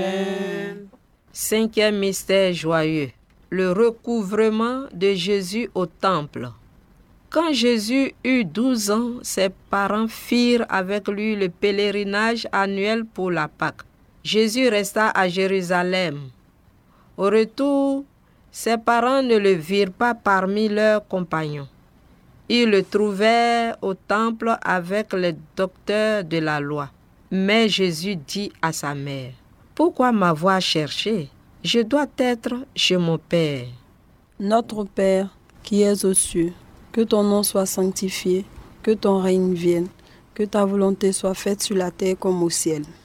Cinquième mystère joyeux, le recouvrement de Jésus au temple. Quand Jésus eut 12 ans, ses parents firent avec lui le pèlerinage annuel pour la Pâque. Jésus resta à Jérusalem. Au retour, ses parents ne le virent pas parmi leurs compagnons. Ils le trouvèrent au temple avec les docteurs de la loi. Mais Jésus dit à sa mère, « Pourquoi m'avoir cherché? Je dois être chez mon Père. » Notre Père, qui es aux cieux, que ton nom soit sanctifié, que ton règne vienne, que ta volonté soit faite sur la terre comme au ciel.